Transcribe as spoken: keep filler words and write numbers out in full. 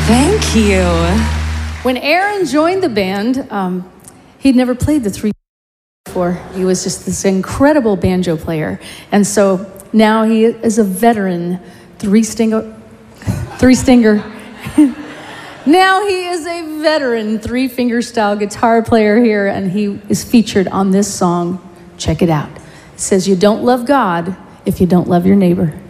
Thank you. When Aaron joined the band, um, he'd never played the three before. He was just this incredible banjo player. And so now he is a veteran three stinger, three stinger. Now he is a veteran three finger style guitar player here, and he is featured on this song. Check it out. It says, "You don't love God if you don't love your neighbor."